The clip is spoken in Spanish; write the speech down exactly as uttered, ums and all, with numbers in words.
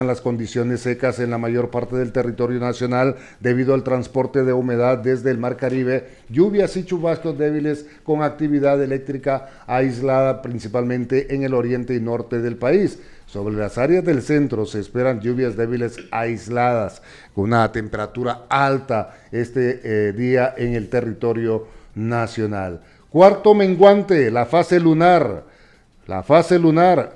Las condiciones secas en la mayor parte del territorio nacional debido al transporte de humedad desde el Mar Caribe, lluvias y chubascos débiles con actividad eléctrica aislada principalmente en el oriente y norte del país. Sobre las áreas del centro se esperan lluvias débiles aisladas con una temperatura alta este eh, día en el territorio nacional. Cuarto menguante, la fase lunar. La fase lunar